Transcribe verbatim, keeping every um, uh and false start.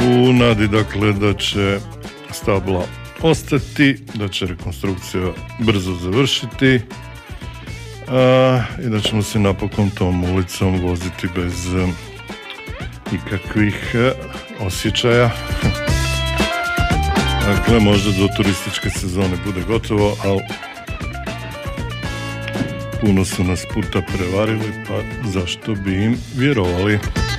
u nadi dakle da će stabla ostati, da će rekonstrukcija brzo završiti a, i da ćemo se napokon tom ulicom voziti bez ikakvih osjećaja. Dakle, možda do turističke sezone bude gotovo, ali puno su nas puta prevarili, pa zašto bi im vjerovali?